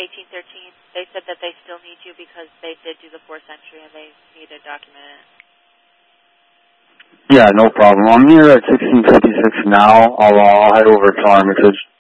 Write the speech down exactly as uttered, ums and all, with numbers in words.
eighteen thirteen. They said that they still need you because they did do the force entry and they need to document it. Yeah, no problem. I'm here at sixteen fifty-six now. I'll, uh, I'll head over to Armitage.